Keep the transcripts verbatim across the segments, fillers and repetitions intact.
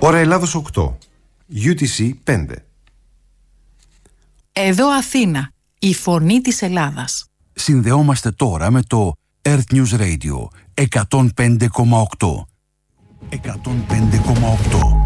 Ώρα Ελλάδος οκτώ, γιου τι σι πέντε. Εδώ Αθήνα, η φωνή της Ελλάδας. Συνδεόμαστε τώρα με το Earth News Radio εκατόν πέντε κόμμα οκτώ. εκατόν πέντε κόμμα οκτώ.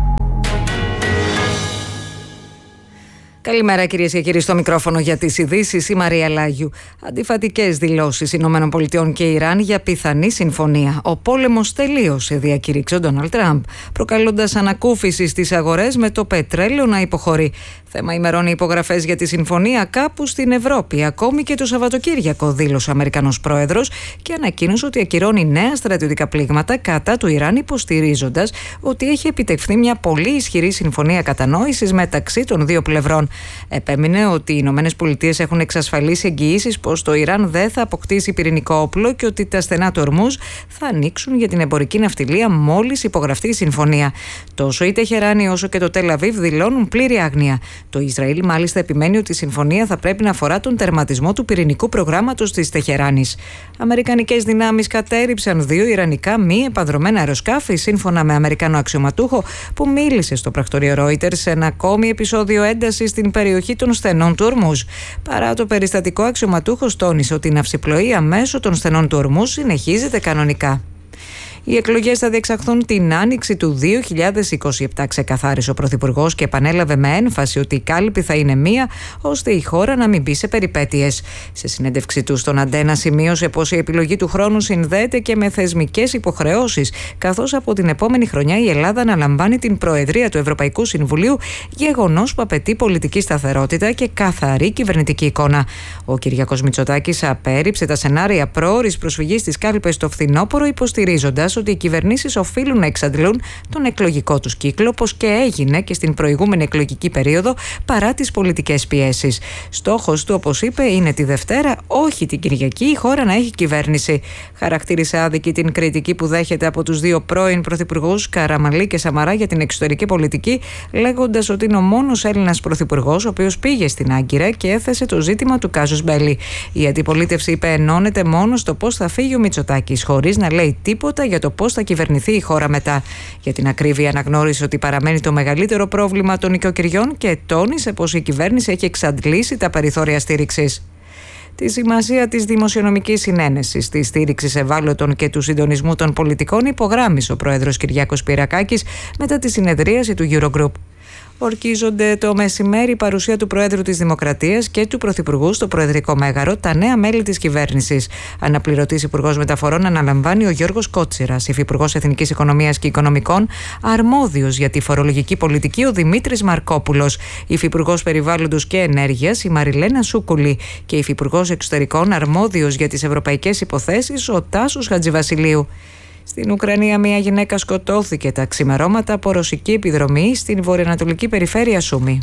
Καλημέρα κυρίες και κύριοι, στο μικρόφωνο για τις ειδήσεις η Μαρία Λάγιου. Αντιφατικές δηλώσεις ΗΠΑ και Ιράν για πιθανή συμφωνία. Ο πόλεμος τελείωσε, διακήρυξε ο Ντόναλντ Τραμπ, προκαλώντας ανακούφιση στις αγορές με το πετρέλαιο να υποχωρεί. Θέμα ημερών οι υπογραφές για τη συμφωνία κάπου στην Ευρώπη. Ακόμη και το Σαββατοκύριακο, δήλωσε ο Αμερικανός πρόεδρος και ανακοίνωσε ότι ακυρώνει νέα στρατιωτικά πλήγματα κατά του Ιράν, υποστηρίζοντας ότι έχει επιτευχθεί μια πολύ ισχυρή συμφωνία κατανόησης μεταξύ των δύο πλευρών. Επέμεινε ότι οι Ηνωμένες Πολιτείες έχουν εξασφαλίσει εγγυήσεις πως το Ιράν δεν θα αποκτήσει πυρηνικό όπλο και ότι τα στενά του Ορμούζ θα ανοίξουν για την εμπορική ναυτιλία μόλις υπογραφτεί η συμφωνία. Τόσο η Τεχεράνη όσο και το Τελ Αβίβ δηλώνουν πλήρη άγνοια. Το Ισραήλ μάλιστα επιμένει ότι η συμφωνία θα πρέπει να αφορά τον τερματισμό του πυρηνικού προγράμματος της Τεχεράνης. Αμερικανικές δυνάμεις κατέριψαν δύο ιρανικά μη επανδρωμένα αεροσκάφη, σύμφωνα με Αμερικανό αξιωματούχο που μίλησε στο πρακτορείο Reuters σε ένα ακόμη επεισόδιο έντασης στην περιοχή των στενών του Ορμούζ. Παρά το περιστατικό, αξιωματούχος τόνισε ότι η ναυσιπλοεία μέσω των στενών του Ορμούζ συνεχίζεται κανονικά. Οι εκλογές θα διεξαχθούν την άνοιξη του δύο χιλιάδες είκοσι επτά, ξεκαθάρισε ο Πρωθυπουργός και επανέλαβε με έμφαση ότι η κάλπη θα είναι μία, ώστε η χώρα να μην μπει σε περιπέτειες. Σε συνέντευξή του στον Αντένα, σημείωσε πως η επιλογή του χρόνου συνδέεται και με θεσμικές υποχρεώσεις, καθώς από την επόμενη χρονιά η Ελλάδα αναλαμβάνει την Προεδρία του Ευρωπαϊκού Συμβουλίου, γεγονός που απαιτεί πολιτική σταθερότητα και καθαρή κυβερνητική εικόνα. Ο Κυριάκος Μητσοτάκης απέρριψε τα σενάρια πρόωρης προσφυγής στις κάλπες στο φθινόπωρο, υποστηρίζοντας ότι οι κυβερνήσεις οφείλουν να εξαντλούν τον εκλογικό τους κύκλο, όπως και έγινε και στην προηγούμενη εκλογική περίοδο, παρά τις πολιτικές πιέσεις. Στόχος του, όπως είπε, είναι τη Δευτέρα, όχι την Κυριακή, η χώρα να έχει κυβέρνηση. Χαρακτήρισε άδικη την κριτική που δέχεται από τους δύο πρώην πρωθυπουργούς, Καραμανλή και Σαμαρά, για την εξωτερική πολιτική, λέγοντας ότι είναι ο μόνος Έλληνας πρωθυπουργός ο οποίος πήγε στην Άγκυρα και έθεσε το ζήτημα του κάζους μπέλι. Η αντιπολίτευση, είπε, ενώνεται μόνο στο πώς θα φύγει ο Μητσοτάκης, χωρίς να λέει τίποτα για το πώς θα κυβερνηθεί η χώρα μετά. Για την ακρίβεια, αναγνώρισε ότι παραμένει το μεγαλύτερο πρόβλημα των οικοκυριών και τόνισε πως η κυβέρνηση έχει εξαντλήσει τα περιθώρια στήριξης. Τη σημασία της δημοσιονομικής συνένεσης, της στήριξης ευάλωτων και του συντονισμού των πολιτικών υπογράμμισε ο πρόεδρος Κυριάκος Πυρακάκης μετά τη συνεδρίαση του Eurogroup. Ορκίζονται το μεσημέρι η παρουσία του Προέδρου της Δημοκρατίας και του Πρωθυπουργού στο Προεδρικό Μέγαρο, τα νέα μέλη της κυβέρνησης. Αναπληρωτής Υπουργός Μεταφορών αναλαμβάνει ο Γιώργος Κότσιρας, Υφυπουργός Εθνικής Οικονομίας και Οικονομικών, αρμόδιος για τη φορολογική πολιτική ο Δημήτρης Μαρκόπουλος, Υφυπουργός Περιβάλλοντος και Ενέργειας η Μαριλένα Σούκουλη και Υφυπουργός Εξωτερικών, αρμόδιος για τις ευρωπαϊκές υποθέσεις ο Τάσος Χατζηβασιλείου. Στην Ουκρανία, μια γυναίκα σκοτώθηκε τα ξημερώματα από ρωσική επιδρομή στην βορειοανατολική περιφέρεια Σούμι.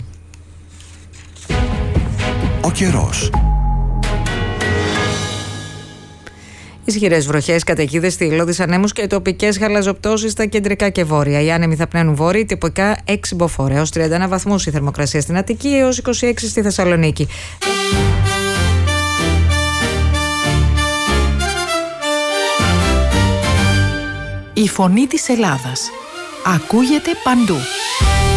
Ο καιρός. Ισχυρές βροχές, καταιγίδες, στυλώδεις ανέμους και τοπικές χαλαζοπτώσεις στα κεντρικά και βόρεια. Οι άνεμοι θα πνέουν βόρειοι, τυπικά έξι μποφόρ έως τριάντα ένα βαθμούς η θερμοκρασία στην Αττική έως είκοσι έξι στη Θεσσαλονίκη. Η φωνή της Ελλάδας ακούγεται παντού.